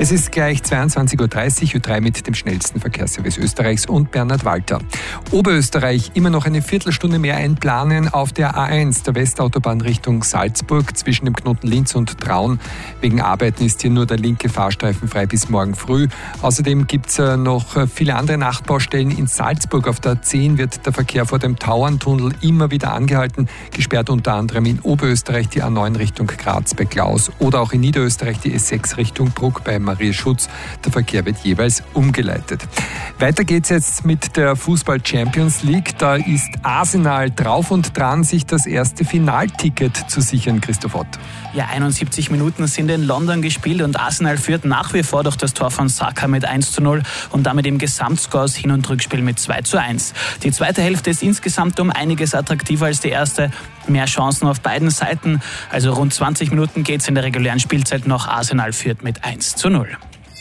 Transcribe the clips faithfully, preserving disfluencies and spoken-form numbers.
Es ist gleich zweiundzwanzig Uhr dreißig, Ö drei mit dem schnellsten Verkehrsservice Österreichs und Bernhard Walter. Oberösterreich immer noch eine Viertelstunde mehr einplanen auf der A eins, der Westautobahn Richtung Salzburg zwischen dem Knoten Linz und Traun. Wegen Arbeiten ist hier nur der linke Fahrstreifen frei bis morgen früh. Außerdem gibt es noch viele andere Nachtbaustellen. In Salzburg auf der A zehn wird der Verkehr vor dem Tauerntunnel immer wieder angehalten. Gesperrt unter anderem in Oberösterreich die A neun Richtung Graz bei Klaus oder auch in Niederösterreich die S sechs Richtung Bruck bei Maria Schutz. Der Verkehr wird jeweils umgeleitet. Weiter geht's jetzt mit der Fußball-Champions League. Da ist Arsenal drauf und dran, sich das erste Finalticket zu sichern, Christoph Ott. Ja, einundsiebzig Minuten sind in London gespielt und Arsenal führt nach wie vor durch das Tor von Saka mit eins zu null und damit im Gesamtscore aus Hin- und Rückspiel mit zwei zu eins. Die zweite Hälfte ist insgesamt um einiges attraktiver als die erste. Mehr Chancen auf beiden Seiten. Also rund zwanzig Minuten geht es in der regulären Spielzeit noch. Arsenal führt mit eins zu null.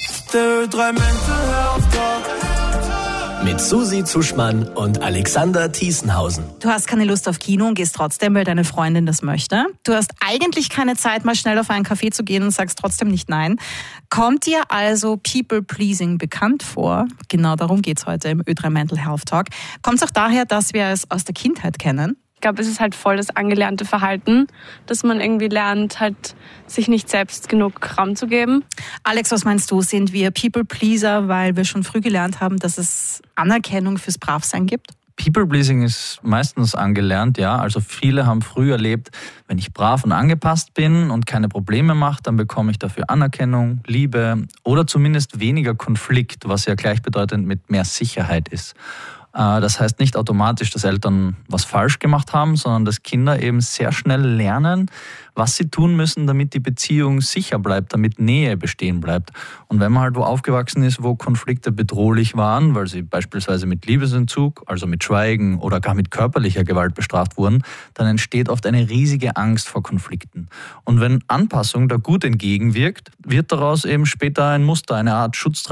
Mit Susi Zuschmann und Alexander Thiesenhausen. Du hast keine Lust auf Kino und gehst trotzdem, weil deine Freundin das möchte. Du hast eigentlich keine Zeit, mal schnell auf einen Café zu gehen und sagst trotzdem nicht nein. Kommt dir also People-Pleasing bekannt vor? Genau darum geht's heute im Ö drei Mental Health Talk. Kommt es auch daher, dass wir es aus der Kindheit kennen? Ich glaube, es ist halt voll das angelernte Verhalten, dass man irgendwie lernt, halt sich nicht selbst genug Raum zu geben. Alex, was meinst du? Sind wir People-Pleaser, weil wir schon früh gelernt haben, dass es Anerkennung fürs Bravsein gibt? People-Pleasing ist meistens angelernt, ja. Also viele haben früh erlebt, wenn ich brav und angepasst bin und keine Probleme mache, dann bekomme ich dafür Anerkennung, Liebe oder zumindest weniger Konflikt, was ja gleichbedeutend mit mehr Sicherheit ist. Das heißt nicht automatisch, dass Eltern was falsch gemacht haben, sondern dass Kinder eben sehr schnell lernen, was sie tun müssen, damit die Beziehung sicher bleibt, damit Nähe bestehen bleibt. Und wenn man halt wo aufgewachsen ist, wo Konflikte bedrohlich waren, weil sie beispielsweise mit Liebesentzug, also mit Schweigen oder gar mit körperlicher Gewalt bestraft wurden, dann entsteht oft eine riesige Angst vor Konflikten. Und wenn Anpassung da gut entgegenwirkt, wird daraus eben später ein Muster, eine Art Schutztraum